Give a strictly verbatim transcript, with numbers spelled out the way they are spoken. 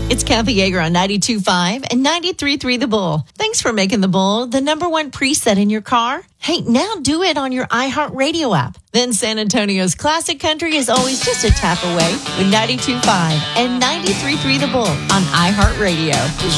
It's Kathy Yeager on ninety-two point five and ninety-three point three The Bull. Thanks for making The Bull the number one preset in your car. Hey, now do it on your iHeartRadio app. Then San Antonio's classic country is always just a tap away with ninety-two point five and ninety-three point three The Bull on iHeartRadio.